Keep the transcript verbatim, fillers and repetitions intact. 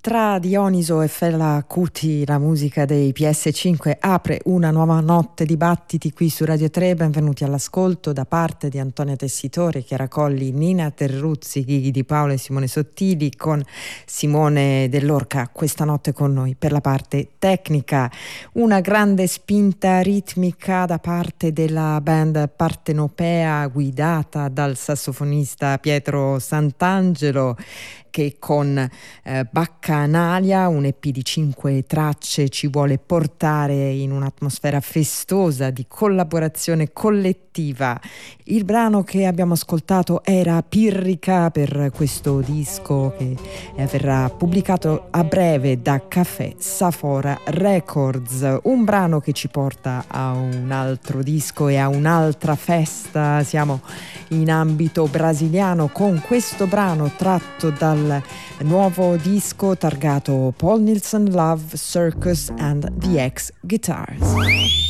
Tra Dioniso e Fela Kuti, la musica dei P S cinque apre una nuova notte di battiti qui su Radio tre. Benvenuti all'ascolto da parte di Antonia Tessitore, Chiara Colli, Nina Terruzzi, Ghighi Di Paolo e Simone Sottili, con Simone Dell'Orca questa notte con noi per la parte tecnica. Una grande spinta ritmica da parte della band Partenopea, guidata dal sassofonista Pietro Sant'Angelo, che con eh, Baccanalia, un E P di cinque tracce, ci vuole portare in un'atmosfera festosa di collaborazione collettiva. Il brano che abbiamo ascoltato era Pirrica, per questo disco che eh, verrà pubblicato a breve da Café Safora Records. Un brano che ci porta a un altro disco e a un'altra festa. Siamo in ambito brasiliano con questo brano tratto dal nuovo disco targato Paul Nilsson Love Circus and the X Guitars.